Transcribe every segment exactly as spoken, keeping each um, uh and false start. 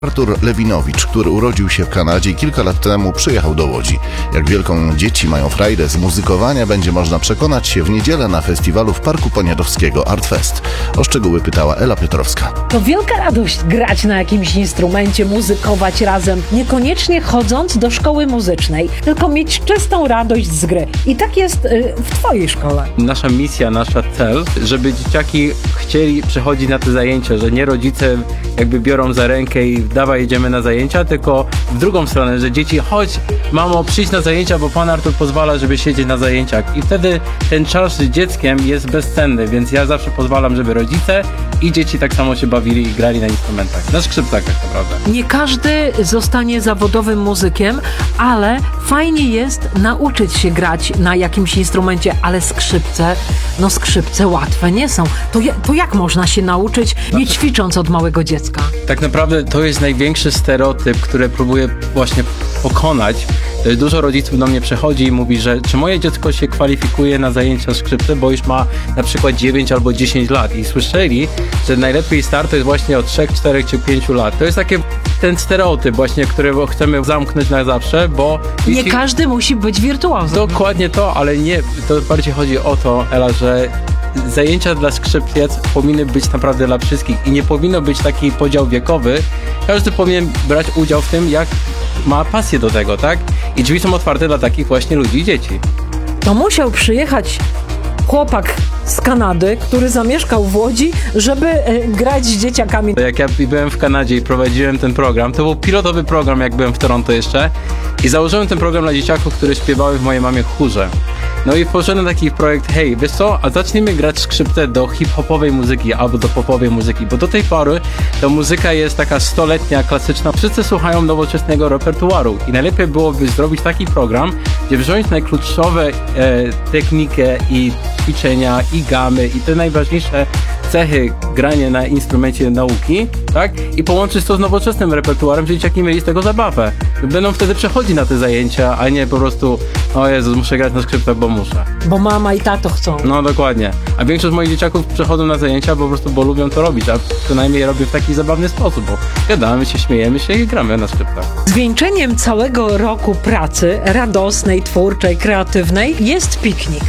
Artur Lewinowicz, który urodził się w Kanadzie i kilka lat temu przyjechał do Łodzi. Jak wielką dzieci mają frajdę z muzykowania, będzie można przekonać się w niedzielę na festiwalu w Parku Poniatowskiego Artfest. O szczegóły pytała Ela Piotrowska. To wielka radość grać na jakimś instrumencie, muzykować razem, niekoniecznie chodząc do szkoły muzycznej, tylko mieć czystą radość z gry. I tak jest y, w twojej szkole. Nasza misja, nasza cel, żeby dzieciaki chcieli przychodzić na te zajęcia, że nie rodzice jakby biorą za rękę i dawaj, jedziemy na zajęcia, tylko w drugą stronę, że dzieci, chodź mamo, przyjdź na zajęcia, bo pan Artur pozwala, żeby siedzieć na zajęciach. I wtedy ten czas z dzieckiem jest bezcenny, więc ja zawsze pozwalam, żeby rodzice i dzieci tak samo się bawili i grali na instrumentach, na skrzypcach tak naprawdę. Nie każdy zostanie zawodowym muzykiem, ale fajnie jest nauczyć się grać na jakimś instrumencie, ale skrzypce, no skrzypce łatwe nie są. To, to jak można się nauczyć, nie ćwicząc od małego dziecka? Tak naprawdę to jest największy stereotyp, który próbuję właśnie pokonać. Dużo rodziców do mnie przychodzi i mówi, że czy moje dziecko się kwalifikuje na zajęcia skrzypce, bo już ma na przykład dziewięć albo dziesięć lat i słyszeli, że najlepiej start to jest właśnie od trzech, czterech czy pięciu lat. To jest taki ten stereotyp właśnie, który chcemy zamknąć na zawsze, bo... Nie jeśli... każdy musi być wirtuozem. Dokładnie to, ale nie, to bardziej chodzi o to, Ela, że zajęcia dla skrzypiec powinny być naprawdę dla wszystkich i nie powinno być taki podział wiekowy. Każdy powinien brać udział w tym, jak ma pasję do tego, tak? I drzwi są otwarte dla takich właśnie ludzi i dzieci. To musiał przyjechać chłopak z Kanady, który zamieszkał w Łodzi, żeby e, grać z dzieciakami. Jak ja byłem w Kanadzie i prowadziłem ten program, to był pilotowy program, jak byłem w Toronto jeszcze i założyłem ten program dla dzieciaków, które śpiewały w mojej mamie chórze. No i poszedłem taki projekt, hej, wiesz co, a zacznijmy grać skrzypce do hip-hopowej muzyki albo do popowej muzyki, bo do tej pory ta muzyka jest taka stoletnia, klasyczna, wszyscy słuchają nowoczesnego repertuaru i najlepiej byłoby zrobić taki program, gdzie wziąć najkluczowe e, technikę i ćwiczenia i gamy i te najważniejsze cechy grania na instrumencie nauki, tak? I połączyć to z nowoczesnym repertuarem, żeby dzieciaki mieli z tego zabawę. Będą wtedy przechodzić na te zajęcia, a nie po prostu o Jezus, muszę grać na skrzypcach, bo muszę. Bo mama i tato chcą. No dokładnie. A większość moich dzieciaków przechodzą na zajęcia po prostu, bo lubią to robić, a przynajmniej robię w taki zabawny sposób, bo gadamy się, śmiejemy się i gramy na skrzypcach. Zwieńczeniem całego roku pracy, radosnej, twórczej, kreatywnej, jest piknik.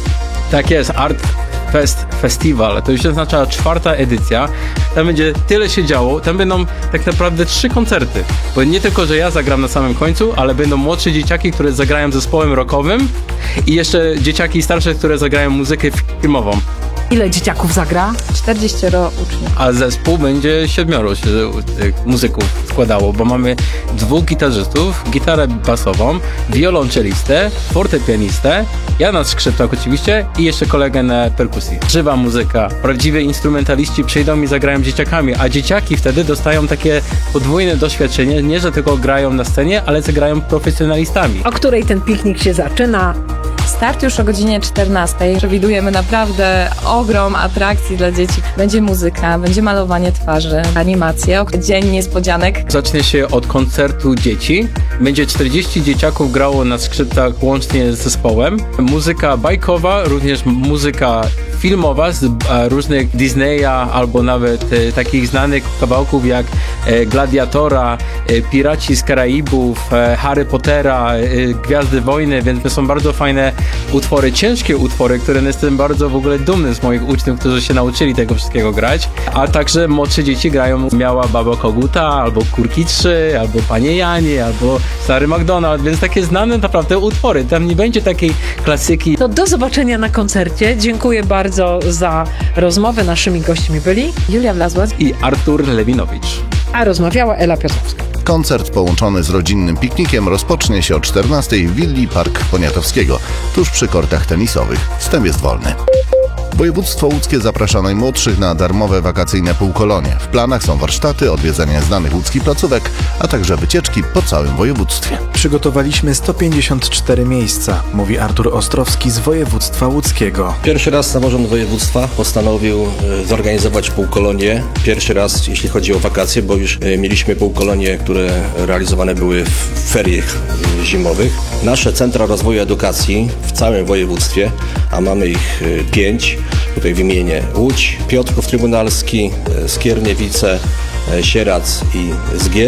Tak jest, Art Fest Festival, to już oznacza czwarta edycja. Tam będzie tyle się działo, tam będą tak naprawdę trzy koncerty, bo nie tylko, że ja zagram na samym końcu, ale będą młodsze dzieciaki, które zagrają zespołem rockowym i jeszcze dzieciaki starsze, które zagrają muzykę filmową. Ile dzieciaków zagra? czterdzieścioro uczniów. A zespół będzie siedmioro się tych muzyków składało, bo mamy dwóch gitarzystów, gitarę basową, wiolonczelistę, fortepianistę, ja na skrzypcach oczywiście i jeszcze kolegę na perkusji. Żywa muzyka, prawdziwi instrumentaliści przyjdą i zagrają dzieciakami, a dzieciaki wtedy dostają takie podwójne doświadczenie, nie że tylko grają na scenie, ale zagrają profesjonalistami. O której ten piknik się zaczyna? Start już o godzinie czternastej. Przewidujemy naprawdę ogrom atrakcji dla dzieci. Będzie muzyka, będzie malowanie twarzy, animacje, dzień niespodzianek. Zacznie się od koncertu dzieci. Będzie czterdzieści dzieciaków grało na skrzypcach łącznie z zespołem. Muzyka bajkowa, również muzyka filmowa z e, różnych Disneya albo nawet e, takich znanych kawałków jak e, Gladiatora, e, Piraci z Karaibów, e, Harry Pottera, e, Gwiazdy Wojny, więc to są bardzo fajne utwory, ciężkie utwory, które jestem bardzo w ogóle dumny z moich uczniów, którzy się nauczyli tego wszystkiego grać, a także młodsze dzieci grają Miała Baba Koguta, albo Kurki trzy, albo Panie Janie, albo Stary McDonald, więc takie znane naprawdę utwory, tam nie będzie takiej klasyki. To do zobaczenia na koncercie. Dziękuję bardzo za rozmowę. Naszymi gośćmi byli Julia Wlazła I Artur Lewinowicz. A rozmawiała Ela Piotrowska. Koncert połączony z rodzinnym piknikiem rozpocznie się o czternastej w willi Park Poniatowskiego, tuż przy kortach tenisowych. Wstęp jest wolny. Województwo łódzkie zaprasza najmłodszych na darmowe wakacyjne półkolonie. W planach są warsztaty, odwiedzanie znanych łódzkich placówek, a także wycieczki po całym województwie. Przygotowaliśmy sto pięćdziesiąt cztery miejsca, mówi Artur Ostrowski z województwa łódzkiego. Pierwszy raz samorząd województwa postanowił zorganizować półkolonie. Pierwszy raz, jeśli chodzi o wakacje, bo już mieliśmy półkolonie, które realizowane były w feriach zimowych. Nasze centra rozwoju edukacji w całym województwie, a mamy ich pięć, tutaj wymienię Łódź, Piotrków Trybunalski, Skierniewice, e, Sierac i Zgier.